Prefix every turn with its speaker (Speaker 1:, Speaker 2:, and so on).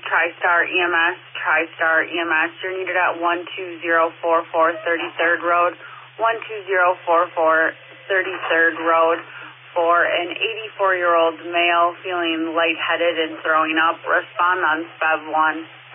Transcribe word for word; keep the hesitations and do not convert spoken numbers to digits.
Speaker 1: TriStar E M S, TriStar E M S. You're needed at one two zero four four thirty-third Road, one two zero four four thirty-third Road for an eighty-four-year-old male feeling lightheaded and throwing up. Respond on S P E V one.